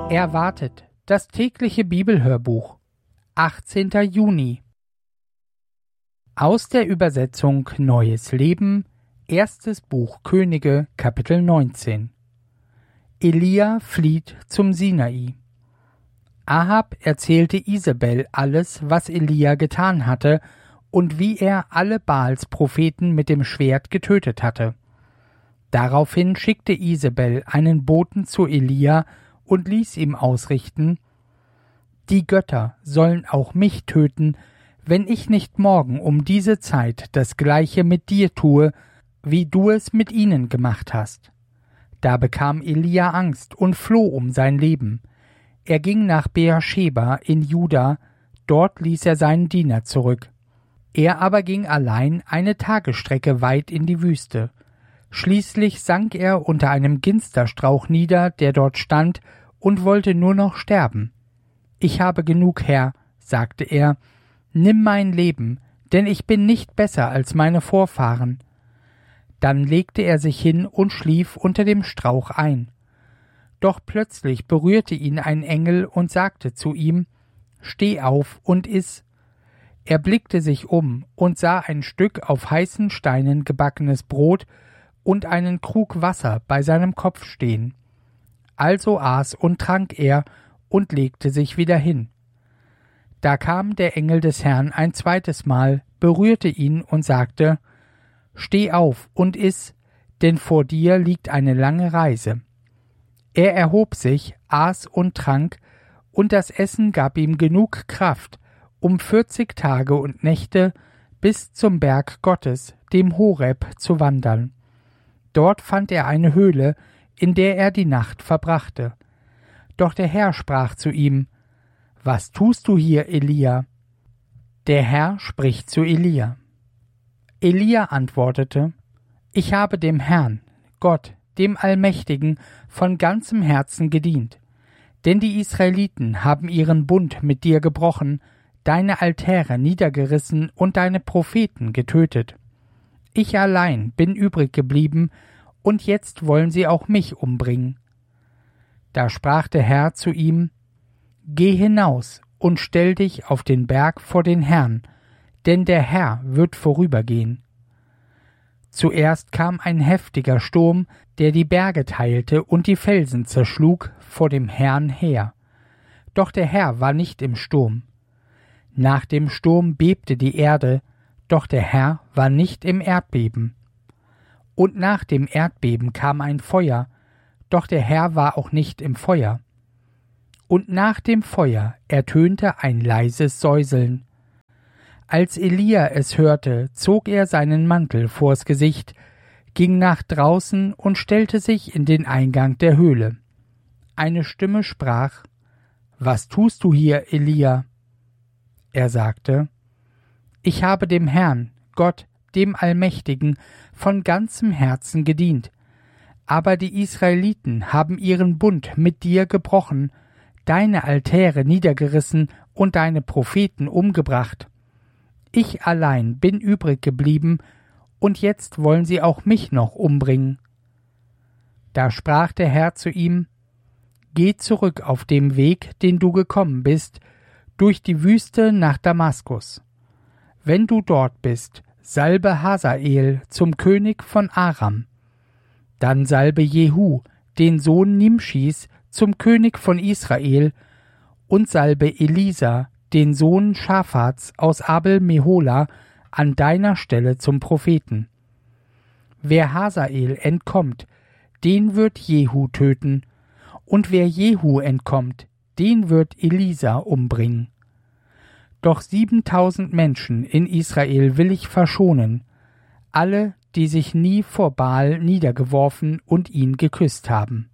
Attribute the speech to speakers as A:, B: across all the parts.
A: Erwartet, das tägliche Bibelhörbuch, 18. Juni. Aus der Übersetzung Neues Leben, erstes Buch Könige, Kapitel 19. Elia flieht zum Sinai. Ahab erzählte Isabel alles, was Elia getan hatte und wie er alle Baals Propheten mit dem Schwert getötet hatte. Daraufhin schickte Isabel einen Boten zu Elia und ließ ihm ausrichten: Die Götter sollen auch mich töten, wenn ich nicht morgen um diese Zeit das Gleiche mit dir tue, wie du es mit ihnen gemacht hast. Da bekam Elia Angst und floh um sein Leben. Er ging nach Beersheba in Juda, dort ließ er seinen Diener zurück. Er aber ging allein eine Tagesstrecke weit in die Wüste. Schließlich sank er unter einem Ginsterstrauch nieder, der dort stand, und wollte nur noch sterben. »Ich habe genug, Herr«, sagte er, »nimm mein Leben, denn ich bin nicht besser als meine Vorfahren.« Dann legte er sich hin und schlief unter dem Strauch ein. Doch plötzlich berührte ihn ein Engel und sagte zu ihm: »Steh auf und iss.« Er blickte sich um und sah ein Stück auf heißen Steinen gebackenes Brot und einen Krug Wasser bei seinem Kopf stehen. Also aß und trank er und legte sich wieder hin. Da kam der Engel des Herrn ein zweites Mal, berührte ihn und sagte: »Steh auf und iss, denn vor dir liegt eine lange Reise.« Er erhob sich, aß und trank, und das Essen gab ihm genug Kraft, um 40 Tage und Nächte bis zum Berg Gottes, dem Horeb, zu wandern. Dort fand er eine Höhle, in der er die Nacht verbrachte. Doch der Herr sprach zu ihm: »Was tust du hier, Elia?« Der Herr spricht zu Elia. Elia antwortete: »Ich habe dem Herrn, Gott, dem Allmächtigen, von ganzem Herzen gedient. Denn die Israeliten haben ihren Bund mit dir gebrochen, deine Altäre niedergerissen und deine Propheten getötet. Ich allein bin übrig geblieben, und jetzt wollen sie auch mich umbringen.« Da sprach der Herr zu ihm: »Geh hinaus und stell dich auf den Berg vor den Herrn, denn der Herr wird vorübergehen.« Zuerst kam ein heftiger Sturm, der die Berge teilte und die Felsen zerschlug, vor dem Herrn her. Doch der Herr war nicht im Sturm. Nach dem Sturm bebte die Erde, doch der Herr war nicht im Erdbeben. Und nach dem Erdbeben kam ein Feuer, doch der Herr war auch nicht im Feuer. Und nach dem Feuer ertönte ein leises Säuseln. Als Elia es hörte, zog er seinen Mantel vors Gesicht, ging nach draußen und stellte sich in den Eingang der Höhle. Eine Stimme sprach: »Was tust du hier, Elia?« Er sagte: »Ich habe dem Herrn, Gott, dem Allmächtigen, von ganzem Herzen gedient. Aber die Israeliten haben ihren Bund mit dir gebrochen, deine Altäre niedergerissen und deine Propheten umgebracht. Ich allein bin übrig geblieben, und jetzt wollen sie auch mich noch umbringen.« Da sprach der Herr zu ihm: »Geh zurück auf dem Weg, den du gekommen bist, durch die Wüste nach Damaskus. Wenn du dort bist, salbe Hasael zum König von Aram. Dann salbe Jehu, den Sohn Nimschis, zum König von Israel, und salbe Elisa, den Sohn Schaphats aus Abel-Mehola, an deiner Stelle zum Propheten. Wer Hasael entkommt, den wird Jehu töten, und wer Jehu entkommt, den wird Elisa umbringen. Doch 7.000 Menschen in Israel will ich verschonen, alle, die sich nie vor Baal niedergeworfen und ihn geküsst haben.«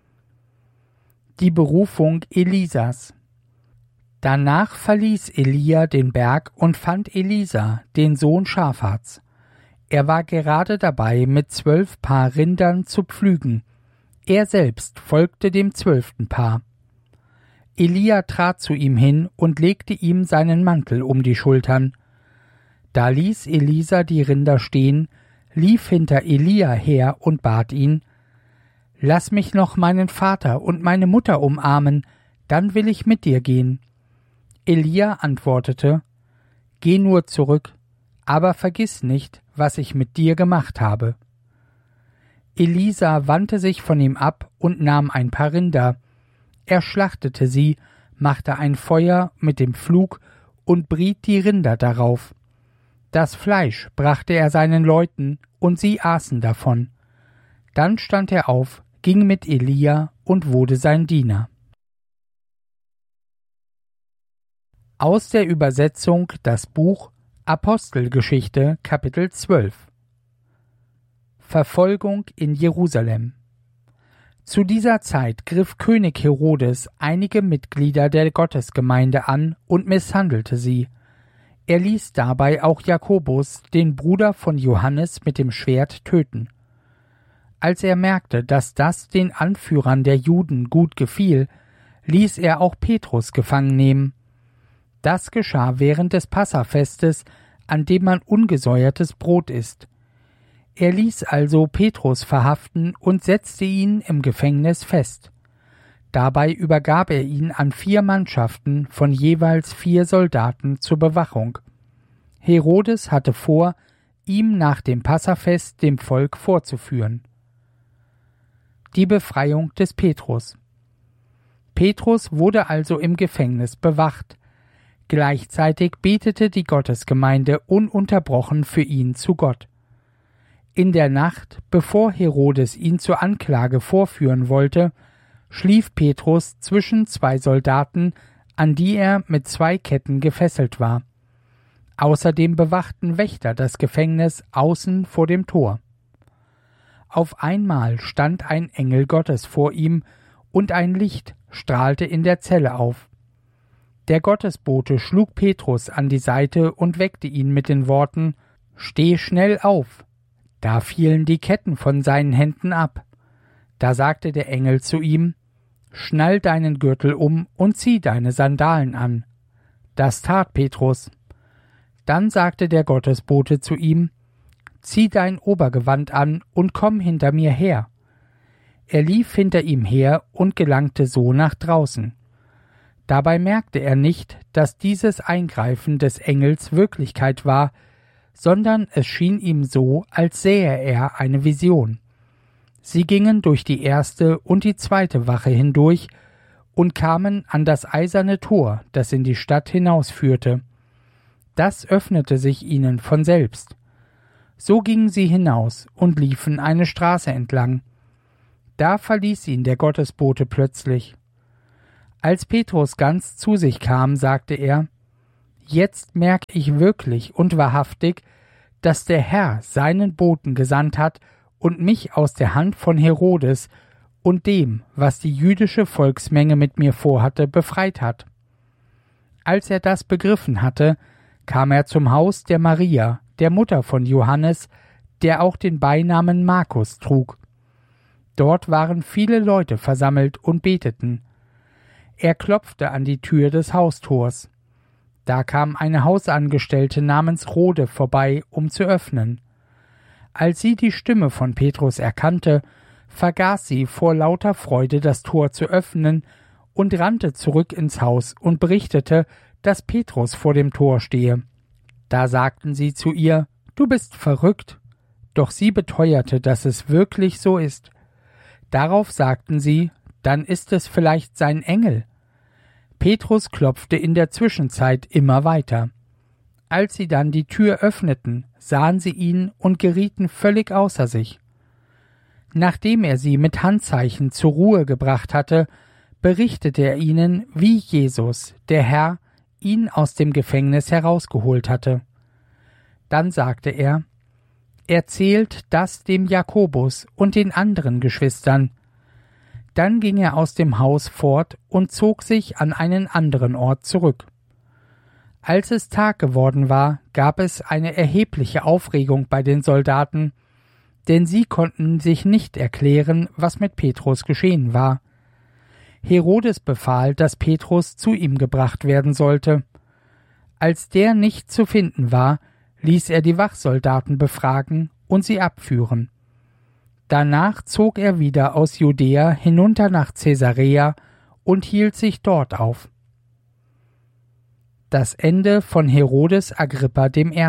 A: Die Berufung Elisas. Danach verließ Elia den Berg und fand Elisa, den Sohn Schaphats. Er war gerade dabei, mit 12 Paar Rindern zu pflügen. Er selbst folgte dem 12. Paar. Elia trat zu ihm hin und legte ihm seinen Mantel um die Schultern. Da ließ Elisa die Rinder stehen, lief hinter Elia her und bat ihn: »Lass mich noch meinen Vater und meine Mutter umarmen, dann will ich mit dir gehen.« Elia antwortete, »Geh nur zurück, aber vergiss nicht, was ich mit dir gemacht habe.« Elisa wandte sich von ihm ab und nahm ein paar Rinder. Er schlachtete sie, machte ein Feuer mit dem Pflug und briet die Rinder darauf. Das Fleisch brachte er seinen Leuten, und sie aßen davon. Dann stand er auf, ging mit Elia und wurde sein Diener. Aus der Übersetzung das Buch Apostelgeschichte Kapitel 12. Verfolgung in Jerusalem. Zu dieser Zeit griff König Herodes einige Mitglieder der Gottesgemeinde an und misshandelte sie. Er ließ dabei auch Jakobus, den Bruder von Johannes, mit dem Schwert töten. Als er merkte, dass das den Anführern der Juden gut gefiel, ließ er auch Petrus gefangen nehmen. Das geschah während des Passafestes, an dem man ungesäuertes Brot isst. Er ließ also Petrus verhaften und setzte ihn im Gefängnis fest. Dabei übergab er ihn an 4 Mannschaften von jeweils 4 Soldaten zur Bewachung. Herodes hatte vor, ihm nach dem Passafest dem Volk vorzuführen. Die Befreiung des Petrus. Petrus wurde also im Gefängnis bewacht. Gleichzeitig betete die Gottesgemeinde ununterbrochen für ihn zu Gott. In der Nacht, bevor Herodes ihn zur Anklage vorführen wollte, schlief Petrus zwischen 2 Soldaten, an die er mit 2 Ketten gefesselt war. Außerdem bewachten Wächter das Gefängnis außen vor dem Tor. Auf einmal stand ein Engel Gottes vor ihm, und ein Licht strahlte in der Zelle auf. Der Gottesbote schlug Petrus an die Seite und weckte ihn mit den Worten: »Steh schnell auf!« Da fielen die Ketten von seinen Händen ab. Da sagte der Engel zu ihm: »Schnall deinen Gürtel um und zieh deine Sandalen an.« Das tat Petrus. Dann sagte der Gottesbote zu ihm: »Zieh dein Obergewand an und komm hinter mir her.« Er lief hinter ihm her und gelangte so nach draußen. Dabei merkte er nicht, dass dieses Eingreifen des Engels Wirklichkeit war, sondern es schien ihm so, als sähe er eine Vision. Sie gingen durch die 1. und die 2. Wache hindurch und kamen an das eiserne Tor, das in die Stadt hinausführte. Das öffnete sich ihnen von selbst. So gingen sie hinaus und liefen eine Straße entlang. Da verließ ihn der Gottesbote plötzlich. Als Petrus ganz zu sich kam, sagte er: »Jetzt merke ich wirklich und wahrhaftig, dass der Herr seinen Boten gesandt hat und mich aus der Hand von Herodes und dem, was die jüdische Volksmenge mit mir vorhatte, befreit hat.« Als er das begriffen hatte, kam er zum Haus der Maria, der Mutter von Johannes, der auch den Beinamen Markus trug. Dort waren viele Leute versammelt und beteten. Er klopfte an die Tür des Haustors. Da kam eine Hausangestellte namens Rhode vorbei, um zu öffnen. Als sie die Stimme von Petrus erkannte, vergaß sie vor lauter Freude, das Tor zu öffnen, und rannte zurück ins Haus und berichtete, dass Petrus vor dem Tor stehe. Da sagten sie zu ihr: »Du bist verrückt.« Doch sie beteuerte, dass es wirklich so ist. Darauf sagten sie: »Dann ist es vielleicht sein Engel.« Petrus klopfte in der Zwischenzeit immer weiter. Als sie dann die Tür öffneten, sahen sie ihn und gerieten völlig außer sich. Nachdem er sie mit Handzeichen zur Ruhe gebracht hatte, berichtete er ihnen, wie Jesus, der Herr, ihn aus dem Gefängnis herausgeholt hatte. Dann sagte er: »Erzählt das dem Jakobus und den anderen Geschwistern.« Dann ging er aus dem Haus fort und zog sich an einen anderen Ort zurück. Als es Tag geworden war, gab es eine erhebliche Aufregung bei den Soldaten, denn sie konnten sich nicht erklären, was mit Petrus geschehen war. Herodes befahl, dass Petrus zu ihm gebracht werden sollte. Als der nicht zu finden war, ließ er die Wachsoldaten befragen und sie abführen. Danach zog er wieder aus Judäa hinunter nach Caesarea und hielt sich dort auf. Das Ende von Herodes Agrippa I.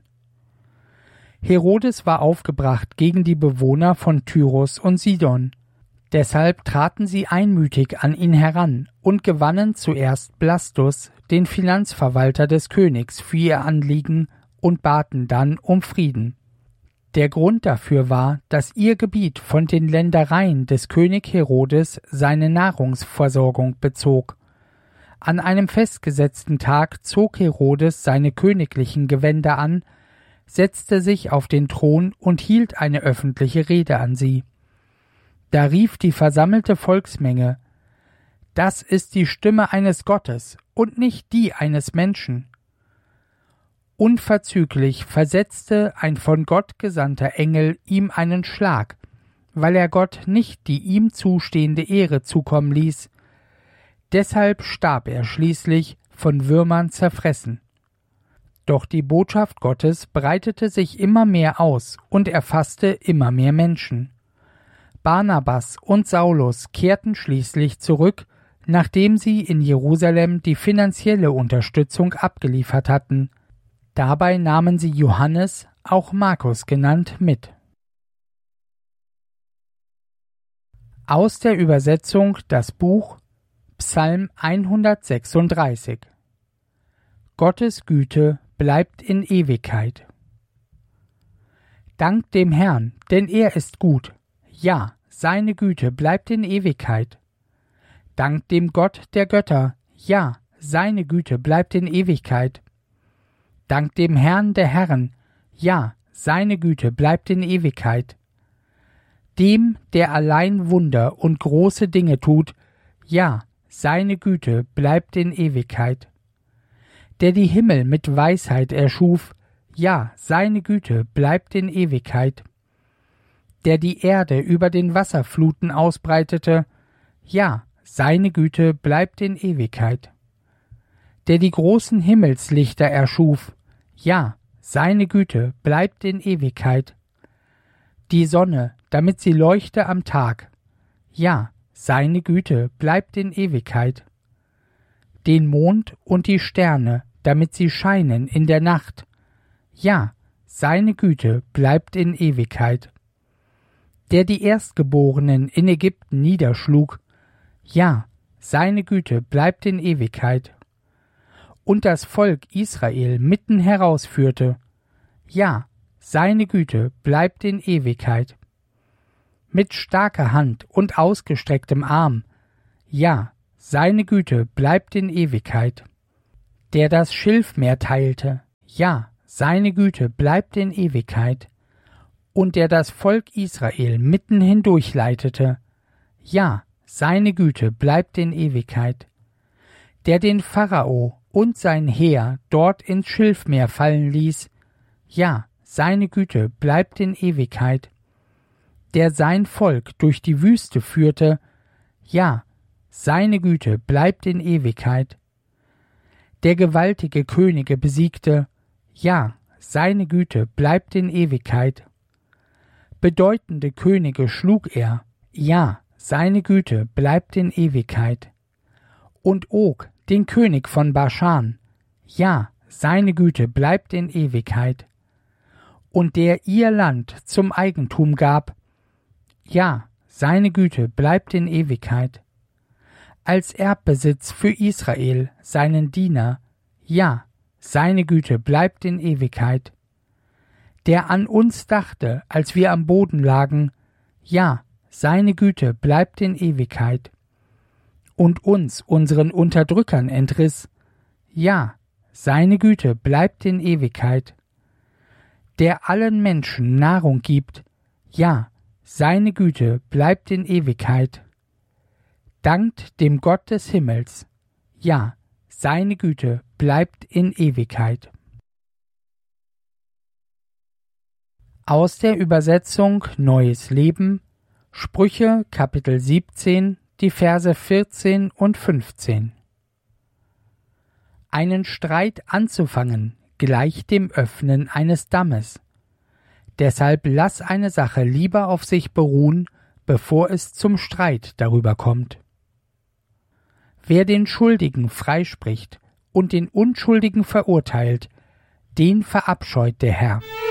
A: Herodes war aufgebracht gegen die Bewohner von Tyrus und Sidon. Deshalb traten sie einmütig an ihn heran und gewannen zuerst Blastus, den Finanzverwalter des Königs, für ihr Anliegen und baten dann um Frieden. Der Grund dafür war, dass ihr Gebiet von den Ländereien des König Herodes seine Nahrungsversorgung bezog. An einem festgesetzten Tag zog Herodes seine königlichen Gewänder an, setzte sich auf den Thron und hielt eine öffentliche Rede an sie. Da rief die versammelte Volksmenge: »Das ist die Stimme eines Gottes und nicht die eines Menschen.« Unverzüglich versetzte ein von Gott gesandter Engel ihm einen Schlag, weil er Gott nicht die ihm zustehende Ehre zukommen ließ. Deshalb starb er schließlich, von Würmern zerfressen. Doch die Botschaft Gottes breitete sich immer mehr aus und erfasste immer mehr Menschen. Barnabas und Saulus kehrten schließlich zurück, nachdem sie in Jerusalem die finanzielle Unterstützung abgeliefert hatten. Dabei nahmen sie Johannes, auch Markus genannt, mit. Aus der Übersetzung das Buch Psalm 136. Gottes Güte bleibt in Ewigkeit. Dank dem Herrn, denn er ist gut. Ja, seine Güte bleibt in Ewigkeit. Dank dem Gott der Götter. Ja, seine Güte bleibt in Ewigkeit. Dank dem Herrn der Herren, ja, seine Güte bleibt in Ewigkeit. Dem, der allein Wunder und große Dinge tut, ja, seine Güte bleibt in Ewigkeit. Der die Himmel mit Weisheit erschuf, ja, seine Güte bleibt in Ewigkeit. Der die Erde über den Wasserfluten ausbreitete, ja, seine Güte bleibt in Ewigkeit. Der die großen Himmelslichter erschuf, ja, seine Güte bleibt in Ewigkeit. Die Sonne, damit sie leuchte am Tag, ja, seine Güte bleibt in Ewigkeit. Den Mond und die Sterne, damit sie scheinen in der Nacht, ja, seine Güte bleibt in Ewigkeit. Der die Erstgeborenen in Ägypten niederschlug, ja, seine Güte bleibt in Ewigkeit. Und das Volk Israel mitten herausführte, ja, seine Güte bleibt in Ewigkeit. Mit starker Hand und ausgestrecktem Arm, ja, seine Güte bleibt in Ewigkeit. Der das Schilfmeer teilte, ja, seine Güte bleibt in Ewigkeit. Und der das Volk Israel mitten hindurchleitete, ja, seine Güte bleibt in Ewigkeit. Der den Pharao und sein Heer dort ins Schilfmeer fallen ließ, ja, seine Güte bleibt in Ewigkeit. Der sein Volk durch die Wüste führte, ja, seine Güte bleibt in Ewigkeit. Der gewaltige Könige besiegte, ja, seine Güte bleibt in Ewigkeit. Bedeutende Könige schlug er, ja, seine Güte bleibt in Ewigkeit. Und Og, den König von Baschan, ja, seine Güte bleibt in Ewigkeit. Und der ihr Land zum Eigentum gab, ja, seine Güte bleibt in Ewigkeit. Als Erbbesitz für Israel, seinen Diener, ja, seine Güte bleibt in Ewigkeit. Der an uns dachte, als wir am Boden lagen, ja, seine Güte bleibt in Ewigkeit. Und uns, unseren Unterdrückern, entriss, ja, seine Güte bleibt in Ewigkeit. Der allen Menschen Nahrung gibt, ja, seine Güte bleibt in Ewigkeit. Dankt dem Gott des Himmels, ja, seine Güte bleibt in Ewigkeit. Aus der Übersetzung Neues Leben, Sprüche Kapitel 17, die Verse 14 und 15. Einen Streit anzufangen gleicht dem Öffnen eines Dammes. Deshalb lass eine Sache lieber auf sich beruhen, bevor es zum Streit darüber kommt. Wer den Schuldigen freispricht und den Unschuldigen verurteilt, den verabscheut der Herr.